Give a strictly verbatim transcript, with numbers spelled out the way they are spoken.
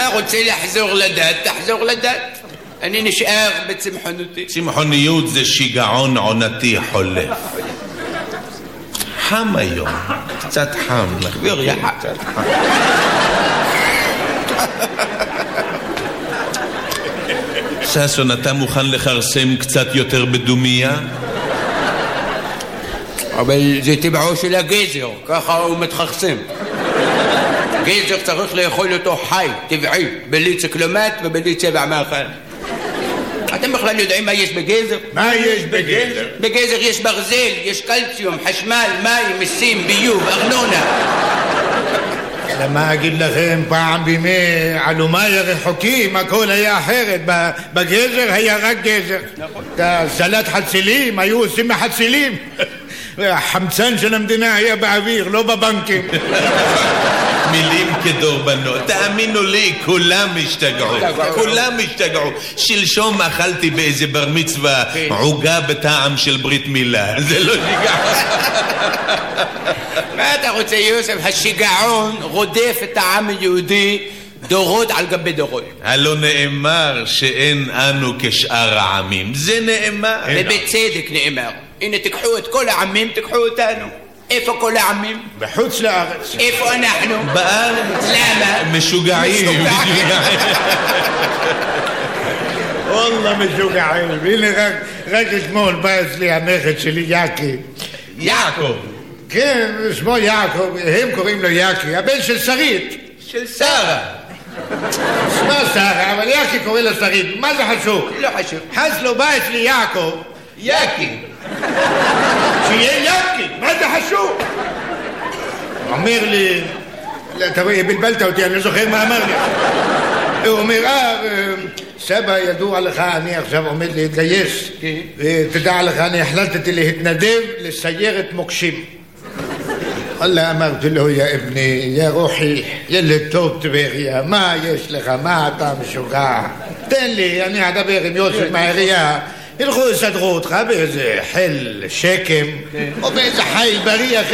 רוצה לחזור לדת, תחזור לדת. אני נשאר בצמחונותי. צמחוניות זה שיגעון עונתי חולף. חם היום, קצת חם. נחביר יחד. קצת חם. ששון, אתה מוכן לחרסם קצת יותר בדומיה? אבל זה טבעו של הגזר, ככה הוא מתחרסם. גזר צריך לאכול אותו חי, טבעי, בלי ציקלומט ובלי צבע מאכל. אתם בכלל יודעים מה יש בגזר? מה יש בגזר? בגזר יש ברזל, יש קלציום, חשמל, מים, מיסים, ביוב, ארנונה. למה אגיד לכם, פעם בימי עלומי הרחוקים הכל היה אחרת. בגזר היה רק גזר. נכון. את הסלט חצילים היו עושים מחצילים. והחמצן של המדינה היה באוויר, לא בבנקים. מילים כדורבנות, תאמינו לי, כולם השתגעו, כולם השתגעו. שלשום אכלתי באיזה בר מצווה עוגה בטעם של ברית מילה, זה לא שיגעון. מה אתה רוצה, יוסף? השיגעון רודף את העם היהודי דורות על גבי דורות. הלא נאמר שאין אנו כשאר העמים, זה נאמר. ובצדק נאמר. הנה תקחו את כל העמים, תקחו אותנו. איפה כל העמים? בחוץ לארץ. איפה אנחנו? בארץ. למה? משוגעים. וואלה משוגעים. הנה רק, רק אתמול בא אצלי הנכד שלי יעקי. יעקב. כן, שמו יעקב, הם קוראים לו יעקי, הבן של שרית. של שרה. שמה שרה, אבל יעקי קורא לו שרית. מה זה חשוב? לא חשוב. חסלו בא אצלי יעקב. יעקי. שיהיה יעקי, מה זה חשוב? אומר לי, אתה רואה, בלבלת אותי, אני זוכר מה אמר לי. הוא אומר, אה, סבא, ידוע לך, אני עכשיו עומד להתגייס. תדע לך, אני החלטתי להתנדב לסיירת מוקשים. אללה, אמרתי לו, יא אבני, יא רוחי, ילד טוב טבריה, מה יש לך, מה אתה משוגע? תן לי, אני אדבר עם יוסף מהעירייה. ילכו יסדרו אותך באיזה חל שקם או באיזה חיל בריח